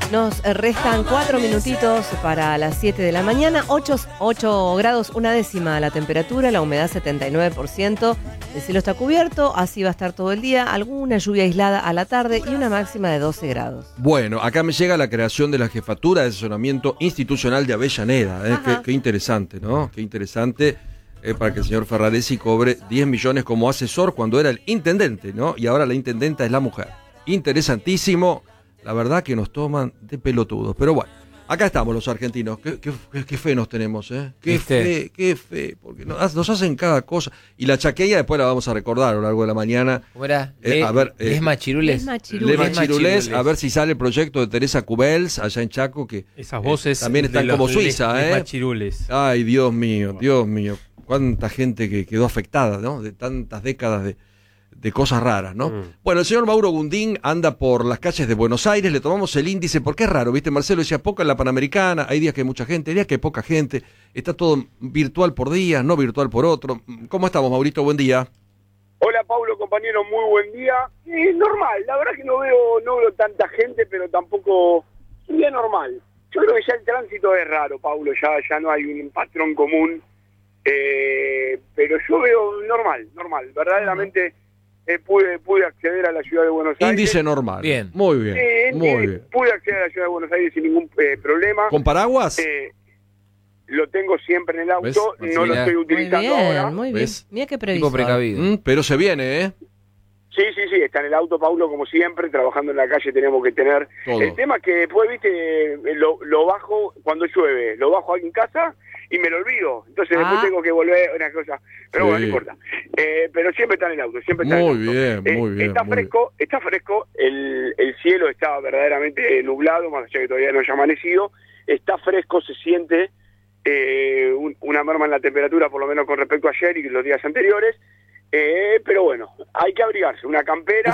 Nos restan 4 minutitos para las 7 de la mañana, 8 grados, una décima la temperatura, la humedad 79%, el cielo está cubierto, así va a estar todo el día, alguna lluvia aislada a la tarde y una máxima de 12 grados. Bueno, acá me llega la creación de la Jefatura de Asesoramiento Institucional de Avellaneda, qué interesante, ¿no? Qué interesante para que el señor Ferraresi cobre 10 millones como asesor cuando era el intendente, ¿no? Y ahora la intendenta es la mujer. Interesantísimo. La verdad que nos toman de pelotudos. Pero bueno, acá estamos los argentinos. Qué fe nos tenemos, ¿eh? Qué fe. Porque nos hacen cada cosa. Y la chaqueña después la vamos a recordar a lo largo de la mañana. ¿Cómo era? A ver, Lesma Chirulés. Lesma Chirulés. A ver si sale el proyecto de Teresa Cubels allá en Chaco. Que esas voces también están como Suiza, Lesma Chirulés. Ay, Dios mío. Cuánta gente que quedó afectada, ¿no? De tantas décadas de cosas raras, ¿no? Bueno, el señor Mauro Gundín anda por las calles de Buenos Aires, le tomamos el índice, porque es raro, ¿viste? Marcelo decía, poca en la Panamericana, hay días que hay mucha gente, hay días que hay poca gente, está todo virtual por día, no virtual por otro. ¿Cómo estamos, Maurito? Buen día. Hola, Paulo, compañero, muy buen día. Normal, la verdad que no veo tanta gente, pero tampoco es un día normal. Yo creo que ya el tránsito es raro, Paulo, ya no hay un patrón común, pero yo veo normal, verdaderamente. Pude acceder a la ciudad de Buenos Aires. Índice normal. Bien. Muy bien. Muy bien. Pude acceder a la ciudad de Buenos Aires sin ningún problema. ¿Con paraguas? Lo tengo siempre en el auto, no lo estoy utilizando ahora. Muy bien, ¿Ves? mira qué previsto. Tipo precavido. Pero se viene, ¿eh? Sí, está en el auto, Paulo, como siempre, trabajando en la calle tenemos que tener. Todo. El tema es que después, viste, lo bajo cuando llueve, lo bajo aquí en casa y me lo olvido, entonces después tengo que volver una cosa, pero bueno, no importa. Pero siempre está en el auto, siempre está en el auto. Muy bien. Está fresco, el cielo está verdaderamente nublado, más allá que todavía no haya amanecido, está fresco, se siente una merma en la temperatura, por lo menos con respecto a ayer y los días anteriores, pero bueno, hay que abrigarse, una campera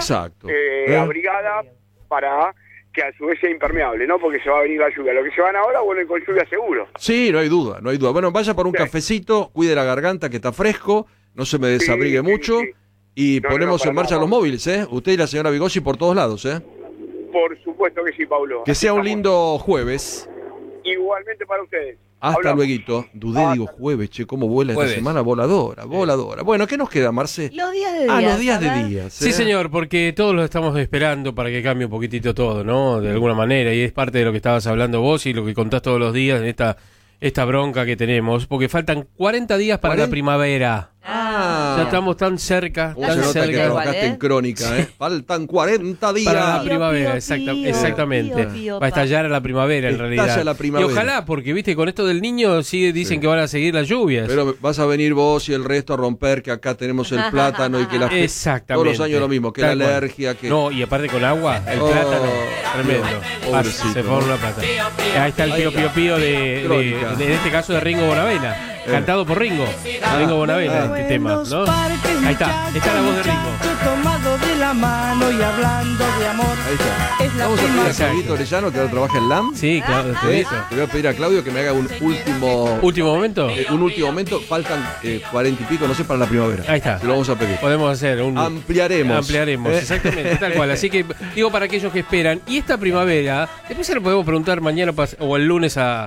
abrigada para que a su vez sea impermeable, ¿no? Porque se va a venir la lluvia. Lo que se van ahora vuelven con lluvia seguro. Sí, no hay duda. Bueno, vaya por un cafecito, cuide la garganta que está fresco, no se me desabrigue mucho y ponemos en marcha los móviles, ¿eh? Usted y la señora Bigossi por todos lados, ¿eh? Por supuesto que sí, Paulo. Que sea un lindo jueves. Igualmente para ustedes. Hasta luego. Digo jueves, cómo vuela esta semana, voladora. Bueno, ¿qué nos queda, Marce? Los días de días. Los días de días. Sí, señor, porque todos lo estamos esperando para que cambie un poquitito todo, ¿no? De alguna manera, y es parte de lo que estabas hablando vos y lo que contás todos los días en esta bronca que tenemos, porque faltan 40 días para la primavera. Ya estamos tan cerca, ¿Cómo se nota que trabajaste en Crónica, ¿eh? Faltan 40 días. Para la primavera, exactamente. Va a estallar a la primavera, en realidad. La primavera. Y ojalá, porque viste, con esto del niño dicen que van a seguir las lluvias. Pero vas a venir vos y el resto a romper que acá tenemos el plátano y que la todos los años lo mismo, que la alergia, que no, y aparte con agua, el plátano, tremendo. Se forma una plata. Ahí está el pío de en este caso de Ringo Bonavena, cantado por Ringo Bonavena, este tema, ¿no? Ahí está la voz de Ringo. Tomado de la mano y hablando de amor. Ahí está. Vamos a pedir a Claudito Orellano, que ahora trabaja en LAM. Sí, claro. Le voy a pedir a Claudio que me haga un último momento. Un último momento. Faltan 40 y pico, no sé, para la primavera. Ahí está. Se lo vamos a pedir. Podemos hacer Ampliaremos, exactamente, tal cual. Así que digo para aquellos que esperan. Y esta primavera, después se lo podemos preguntar mañana o el lunes a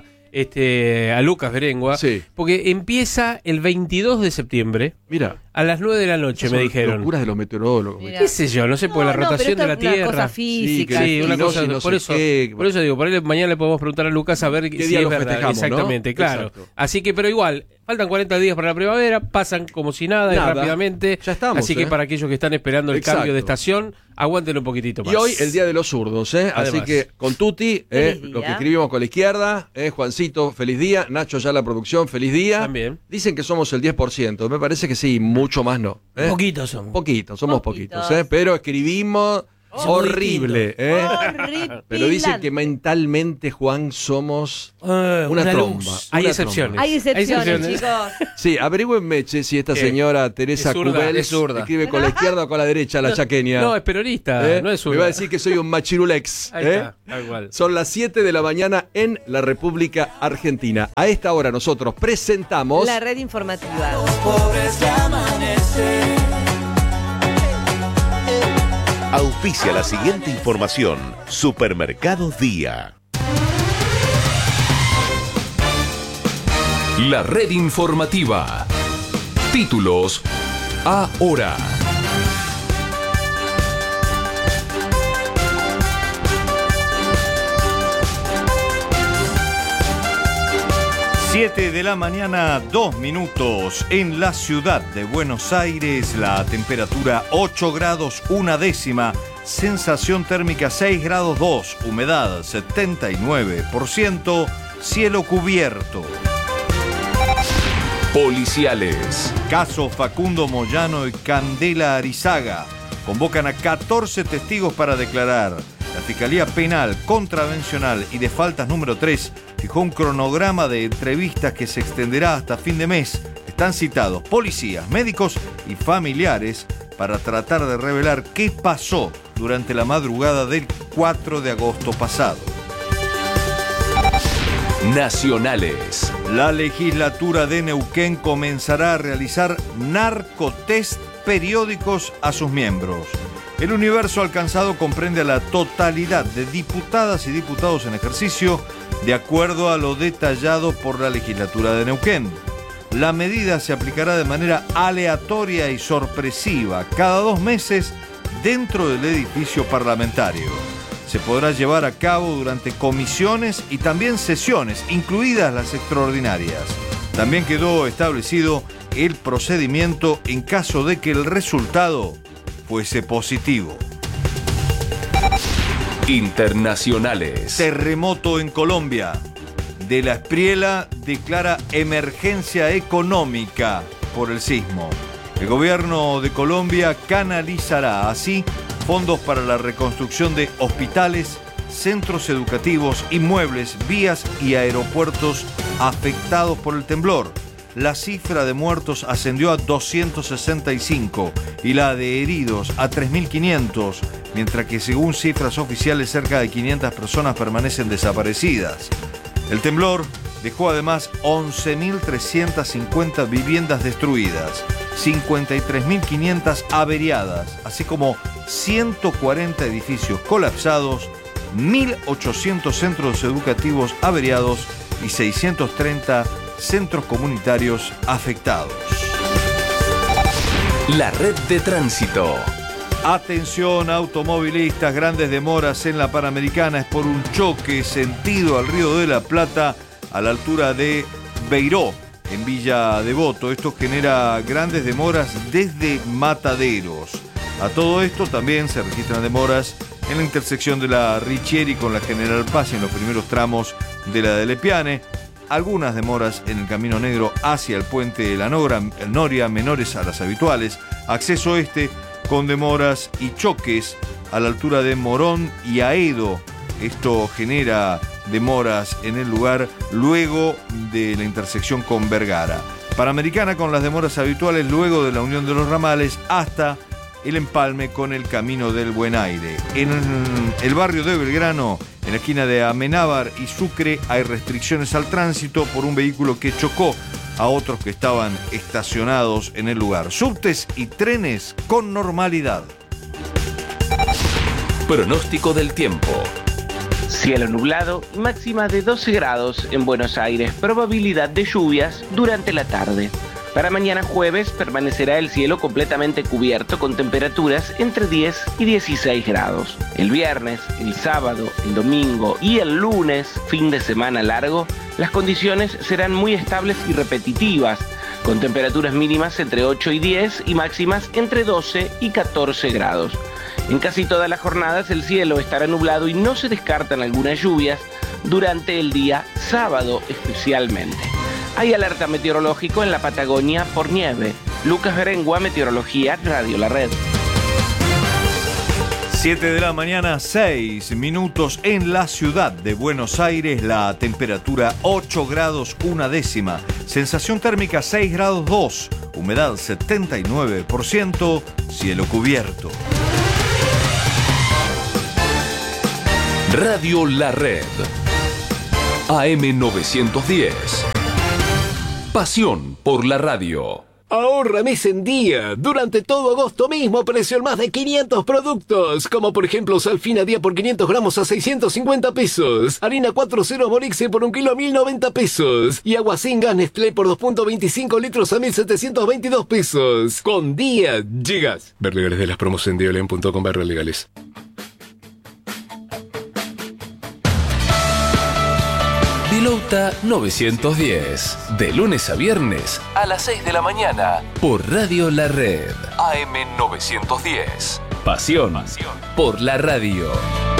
Lucas Berengua, porque empieza el 22 de septiembre. Mira. A las 9 de la noche, me dijeron. Locuras de los meteorólogos. ¿Qué sé yo? No sé, por la rotación de la Tierra. Una cosa física. Sí, una cosa. Por eso digo, por ahí mañana le podemos preguntar a Lucas a ver si es verdad. Exactamente, ¿no? Claro. Exacto. Así que, pero igual, faltan 40 días para la primavera, pasan como si nada. Y rápidamente. Ya estamos. Así que para aquellos que están esperando el cambio de estación, aguanten un poquitito más. Y hoy el Día de los Zurdos, ¿eh? Así que con Tuti, lo que escribimos con la izquierda, Juancito, feliz día. Nacho, ya la producción, feliz día. También. Dicen que somos el 10%. Me parece que sí, mucho más no. Poquitos somos. Somos poquitos, pero escribimos horrible, Pero dicen que mentalmente, Juan, somos una tromba. Hay excepciones. Hay excepciones, chicos. Sí, averigüenme si esta señora Teresa Cubels escribe con la izquierda o con la derecha la chaqueña. No, es peronista, no es zurda. Me va a decir que soy un machirulex. Ahí está, igual. Son las 7 de la mañana en la República Argentina. A esta hora nosotros presentamos la red informativa. Pobres que amanecen. Auspicia la siguiente información. Supermercados Día. La red informativa. Títulos ahora. Siete de la mañana, 2 minutos. En la ciudad de Buenos Aires, la temperatura 8 grados 1 sensación térmica 6 grados 2, humedad 79%, cielo cubierto. Policiales. Caso Facundo Moyano y Candela Arizaga. Convocan a 14 testigos para declarar. La Fiscalía Penal, Contravencional y de Faltas número 3 fijó un cronograma de entrevistas que se extenderá hasta fin de mes. Están citados policías, médicos y familiares para tratar de revelar qué pasó durante la madrugada del 4 de agosto pasado. Nacionales. La legislatura de Neuquén comenzará a realizar narcotest periódicos a sus miembros. El universo alcanzado comprende a la totalidad de diputadas y diputados en ejercicio, de acuerdo a lo detallado por la legislatura de Neuquén. La medida se aplicará de manera aleatoria y sorpresiva cada 2 meses dentro del edificio parlamentario. Se podrá llevar a cabo durante comisiones y también sesiones, incluidas las extraordinarias. También quedó establecido el procedimiento en caso de que el resultado fuese positivo. Internacionales. Terremoto en Colombia. De la Espriella declara emergencia económica por el sismo. El gobierno de Colombia canalizará así fondos para la reconstrucción de hospitales, centros educativos, inmuebles, vías y aeropuertos afectados por el temblor. La cifra de muertos ascendió a 265 y la de heridos a 3.500, mientras que según cifras oficiales cerca de 500 personas permanecen desaparecidas. El temblor dejó además 11.350 viviendas destruidas, 53.500 averiadas, así como 140 edificios colapsados, 1.800 centros educativos averiados y 630 centros comunitarios afectados. La red de tránsito. Atención automovilistas, grandes demoras en la Panamericana es por un choque sentido al Río de la Plata a la altura de Beiró, en Villa Devoto. Esto genera grandes demoras desde Mataderos. A todo esto también se registran demoras en la intersección de la Richieri con la General Paz en los primeros tramos de la de Lepiane. Algunas demoras en el Camino Negro hacia el puente de la Noria, menores a las habituales. Acceso este con demoras y choques a la altura de Morón y Aedo. Esto genera demoras en el lugar luego de la intersección con Vergara. Panamericana con las demoras habituales luego de la unión de los ramales hasta el empalme con el Camino del Buen Aire. En el barrio de Belgrano, en la esquina de Amenábar y Sucre, hay restricciones al tránsito por un vehículo que chocó a otros que estaban estacionados en el lugar. Subtes y trenes con normalidad. Pronóstico del tiempo. Cielo nublado, máxima de 12 grados en Buenos Aires, probabilidad de lluvias durante la tarde. Para mañana jueves permanecerá el cielo completamente cubierto con temperaturas entre 10 y 16 grados. El viernes, el sábado, el domingo y el lunes, fin de semana largo, las condiciones serán muy estables y repetitivas, con temperaturas mínimas entre 8 y 10 y máximas entre 12 y 14 grados. En casi todas las jornadas el cielo estará nublado y no se descartan algunas lluvias durante el día sábado especialmente. Hay alerta meteorológico en la Patagonia por nieve. Lucas Berengua, Meteorología, Radio La Red. 7 de la mañana, 6 minutos en la ciudad de Buenos Aires. La temperatura 8 grados 1 sensación térmica 6 grados 2, humedad 79%, cielo cubierto. Radio La Red. AM 910. Pasión por la radio. Ahorra mes en día. Durante todo agosto mismo precio en más de 500 productos. Como por ejemplo Salfina Día por 500 gramos a 650 pesos. Harina 4.0 Morixe por 1 kilo a 1090 pesos. Y agua sin gas Nestlé por 2.25 litros a 1722 pesos. Con Día llegas. Ver legales de las promos en diolen.com/legales. Pilouta 910. De lunes a viernes a las 6 de la mañana. Por Radio La Red. AM 910. Pasión por la radio.